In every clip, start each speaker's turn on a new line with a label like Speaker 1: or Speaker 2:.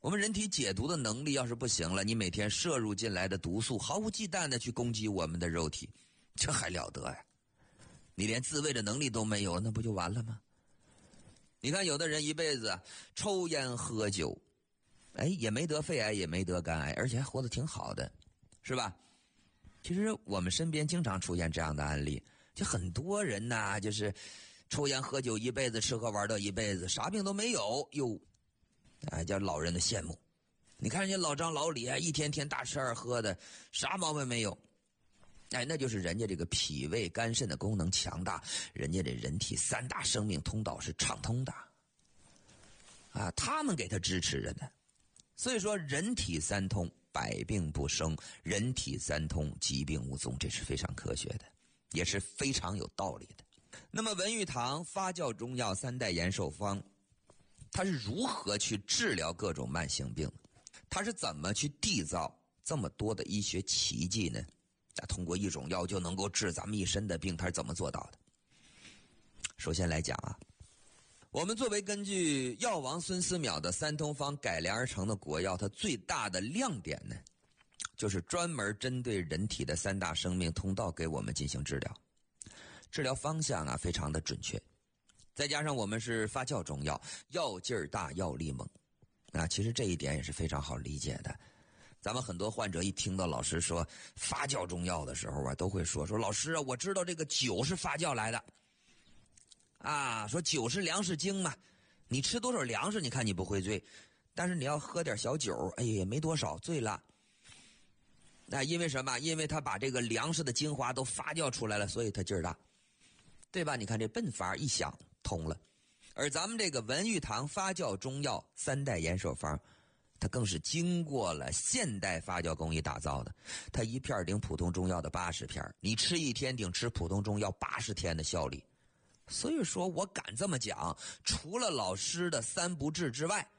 Speaker 1: 我们人体解毒的能力要是不行了，你每天摄入进来的毒素毫无忌惮的去攻击我们的肉体，这还了得呀？你连自卫的能力都没有，那不就完了吗？你看有的人一辈子抽烟喝酒，也没得肺癌，也没得肝癌，而且还活得挺好的，是吧？其实我们身边经常出现这样的案例，就很多人呐，就是抽烟喝酒一辈子，吃喝玩乐一辈子，啥病都没有，叫老人的羡慕。你看人家老张老李一天天大吃二喝的，啥毛病没有。那就是人家这个脾胃肝肾的功能强大，人家这人体三大生命通道是畅通的他们给他支持着的。所以说人体三通，百病不生，人体三通，疾病无踪，这是非常科学的，也是非常有道理的。那么文玉堂发酵中药三代延寿方，它是如何去治疗各种慢性病？它是怎么去缔造这么多的医学奇迹呢？通过一种药就能够治咱们一身的病，它是怎么做到的？首先来讲我们作为根据药王孙思邈的三通方改良而成的国药，它最大的亮点呢，就是专门针对人体的三大生命通道给我们进行治疗，治疗方向非常的准确，再加上我们是发酵中药，药劲儿大，药力猛其实这一点也是非常好理解的。咱们很多患者一听到老师说发酵中药的时候都会说老师我知道这个酒是发酵来的说酒是粮食精嘛，你吃多少粮食你看你不会醉，但是你要喝点小酒也没多少，醉了。因为什么？因为他把这个粮食的精华都发酵出来了，所以他劲儿大，对吧？你看这笨法一想通了。而咱们这个文玉堂发酵中药三代延寿方，它更是经过了现代发酵工艺打造的，它一片顶普通中药的80片，你吃一天顶吃普通中药80天的效力。所以说我敢这么讲，除了老师的3不治之外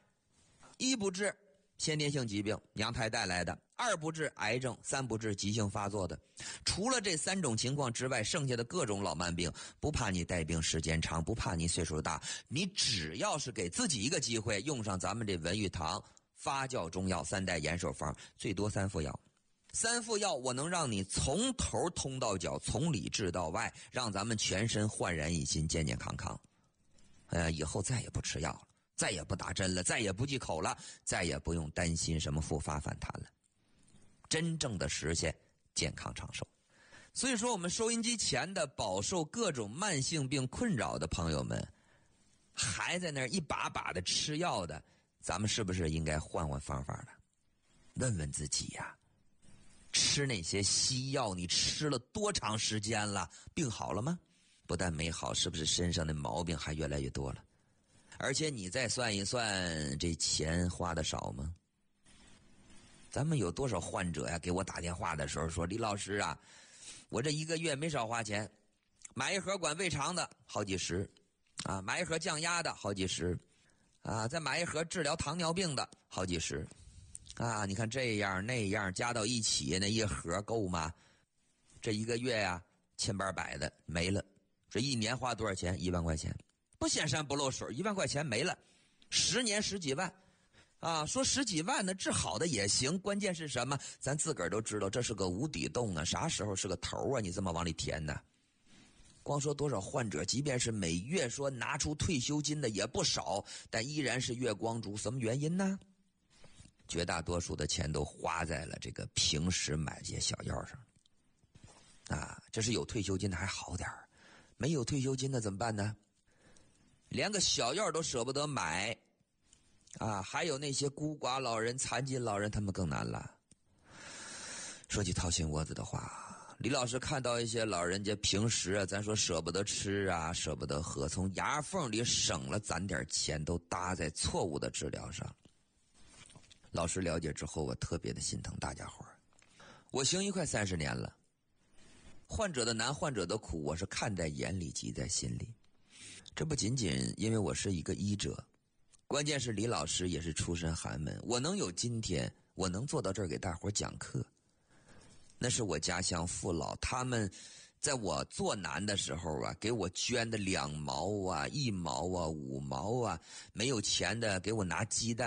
Speaker 1: ，1不治先天性疾病娘胎带来的，2不治癌症，3不治急性发作的，除了这3种情况之外，剩下的各种老慢病，不怕你带病时间长，不怕你岁数大，你只要是给自己一个机会，用上咱们这文玉堂发酵中药三代延寿方，最多3副药，3副药我能让你从头通到脚，从里治到外，让咱们全身焕然一新，健健康康。以后再也不吃药了，再也不打针了，再也不忌口了，再也不用担心什么复发反弹了，真正的实现健康长寿。所以说我们收音机前的饱受各种慢性病困扰的朋友们，还在那儿一把把的吃药的，咱们是不是应该换换方法了？问问自己吃那些西药你吃了多长时间了？病好了吗？不但没好，是不是身上的毛病还越来越多了？而且你再算一算，这钱花的少吗？咱们有多少患者给我打电话的时候说，李老师我这1个月没少花钱，买一盒管胃肠的好几十买一盒降压的好几十再买一盒治疗糖尿病的好几十你看这样那样加到一起，那一盒够吗？这1个月千八百的没了，这1年花多少钱？1万块钱，不显山不漏水，1万块钱没了，10年10几万说10几万的治好的也行，关键是什么？咱自个儿都知道这是个无底洞啥时候是个头你这么往里填呢？光说多少患者，即便是每月说拿出退休金的也不少，但依然是月光族，什么原因呢？绝大多数的钱都花在了这个平时买这些小药上这是有退休金的还好点儿，没有退休金的怎么办呢？连个小药都舍不得买还有那些孤寡老人、残疾老人，他们更难了。说句掏心窝子的话，李老师看到一些老人家平时咱说舍不得吃舍不得喝，从牙缝里省了攒点钱都搭在错误的治疗上。老师了解之后，我特别的心疼大家伙儿。我行医快30年了，患者的难，患者的苦，我是看在眼里，记在心里。这不仅仅因为我是一个医者，关键是李老师也是出身寒门，我能有今天，我能坐到这儿给大伙讲课，那是我家乡父老他们在我做难的时候给我捐的2毛1毛5毛没有钱的给我拿鸡蛋